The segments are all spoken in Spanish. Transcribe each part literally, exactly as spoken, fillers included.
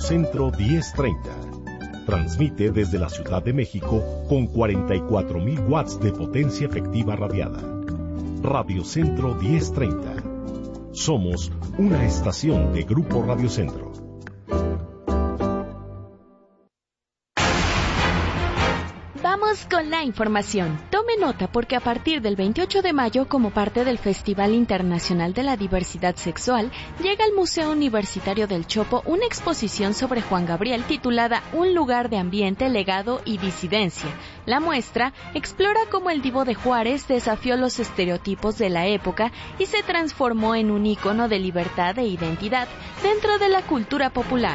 Centro diez treinta. Transmite desde la Ciudad de México con cuarenta y cuatro mil watts de potencia efectiva radiada. Radio Centro diez treinta. Somos una estación de Grupo Radio Centro. Vamos con la información. Tome nota porque a partir del veintiocho de mayo, como parte del Festival Internacional de la Diversidad Sexual, llega al Museo Universitario del Chopo una exposición sobre Juan Gabriel titulada Un lugar de ambiente, legado y disidencia. La muestra explora cómo el Divo de Juárez desafió los estereotipos de la época y se transformó en un ícono de libertad e identidad dentro de la cultura popular.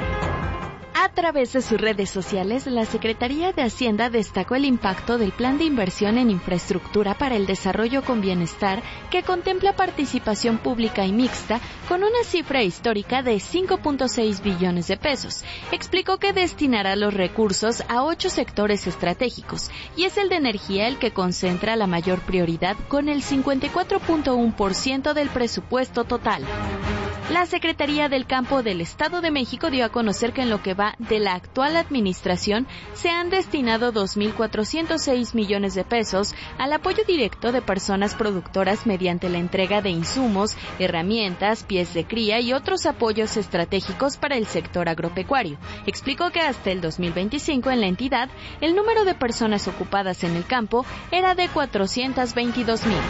A través de sus redes sociales, la Secretaría de Hacienda destacó el impacto del Plan de Inversión en Infraestructura para el Desarrollo con Bienestar, que contempla participación pública y mixta con una cifra histórica de cinco punto seis billones de pesos. Explicó que destinará los recursos a ocho sectores estratégicos, y es el de energía el que concentra la mayor prioridad con el cincuenta y cuatro punto uno por ciento del presupuesto total. La Secretaría del Campo del Estado de México dio a conocer que en lo que va de la actual administración se han destinado dos mil cuatrocientos seis millones de pesos al apoyo directo de personas productoras mediante la entrega de insumos, herramientas, pies de cría y otros apoyos estratégicos para el sector agropecuario. Explicó que hasta el dos mil veinticinco en la entidad el número de personas ocupadas en el campo era de cuatrocientos veintidós mil.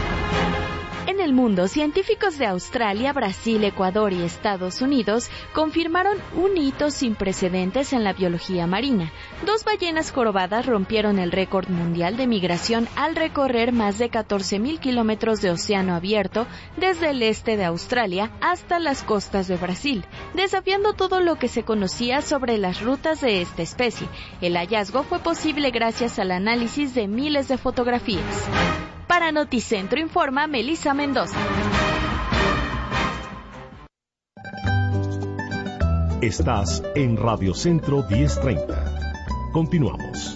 En el mundo, científicos de Australia, Brasil, Ecuador y Estados Unidos confirmaron un hito sin precedentes en la biología marina. Dos ballenas jorobadas rompieron el récord mundial de migración al recorrer más de catorce mil kilómetros de océano abierto desde el este de Australia hasta las costas de Brasil, desafiando todo lo que se conocía sobre las rutas de esta especie. El hallazgo fue posible gracias al análisis de miles de fotografías. Para Noticentro informa Melissa Mendoza. Estás en Radio Centro diez treinta. Continuamos.